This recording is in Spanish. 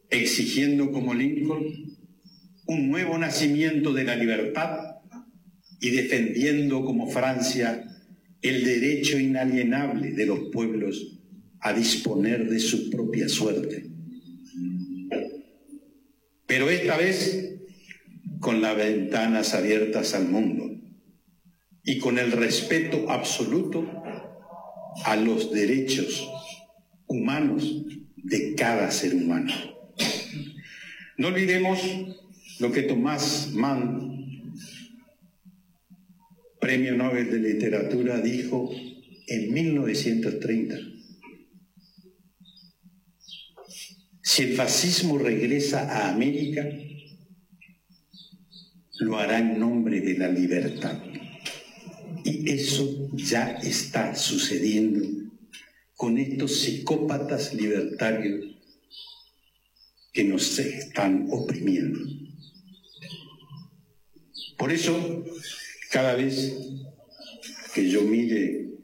exigiendo como Lincoln un nuevo nacimiento de la libertad y defendiendo como Francia el derecho inalienable de los pueblos a disponer de su propia suerte. Pero esta vez con las ventanas abiertas al mundo y con el respeto absoluto a los derechos humanos de cada ser humano. No olvidemos lo que Thomas Mann, Premio Nobel de Literatura, dijo en 1930. Si el fascismo regresa a América, lo hará en nombre de la libertad. Y eso ya está sucediendo con estos psicópatas libertarios que nos están oprimiendo. Por eso, cada vez que yo mire